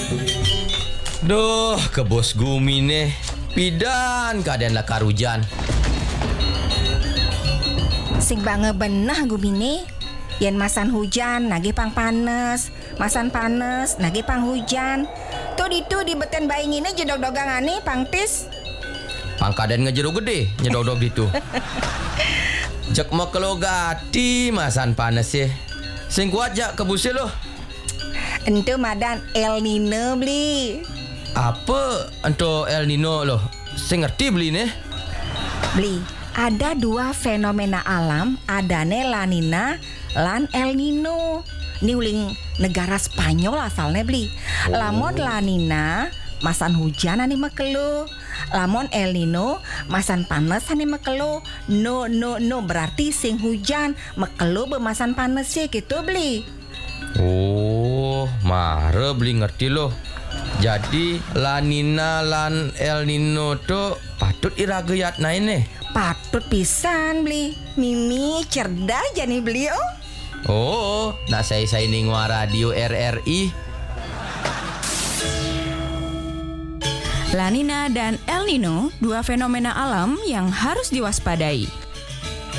Duh, ke bos Gumi nih. Pidan keadaan lakar hujan. Sing bange benah Gumine. Yen masan hujan nage pang panes, masan panes nage pang hujan. Tuh ditu di beten bayi ini jedog-dogangane pang tis. Pangkaden ngejeruk gede, nyedodok gitu. Cek mau kelo gati masan panes ya. Sing kuat jak kebusnya loh. Ente madan El Nino beli. Apa ento El Nino loh? Sing ngerti beli nih. Beli. Ada dua fenomena alam, adane La Nina lan El Nino. Ini uling negara Spanyol asalnya beli. Lamun La Nina masan hujan ani mekelu. Lamun El Nino masan panas ani mekelu. No berarti sing hujan mekelu bemasan panas sih gitu beli. Oh, mare beli ngerti loh. Jadi La Nina lan El Nino tuh patut irageyat nain nih. Patut pisan beli. Mimi cerdas jani beli oh. Oh, nak saya ning radio RRI. La Nina dan El Nino, dua fenomena alam yang harus diwaspadai.